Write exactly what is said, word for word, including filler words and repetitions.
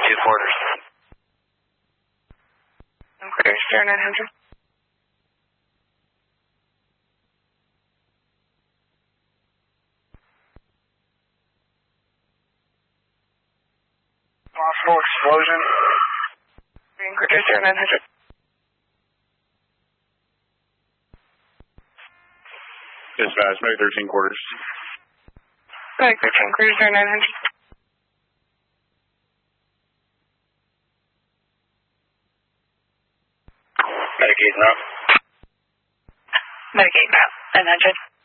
two quarters. Okay, Star nine hundred. Possible explosion. Green quarter, Star nine hundred. Dispatch, Medic thirteen quarters. Medic thirteen quarters, Star nine hundred. Medic eight now. Medic eight now, nine hundred.